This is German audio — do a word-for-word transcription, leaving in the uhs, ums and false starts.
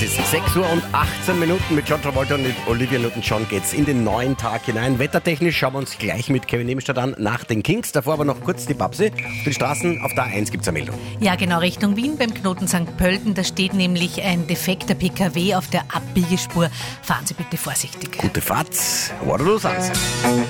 Es ist sechs Uhr und achtzehn Minuten mit John Travolta und mit Olivia Newton-John geht's in den neuen Tag hinein. Wettertechnisch schauen wir uns gleich mit Kevin Nebenstadt an nach den Kings. Davor aber noch kurz die Babsi. Auf den Straßen auf der A eins gibt's eine Meldung. Ja, genau, Richtung Wien beim Knoten Sankt Pölten. Da steht nämlich ein defekter P K W auf der Abbiegespur. Fahren Sie bitte vorsichtig. Gute Fahrt. Waterloo Sunset.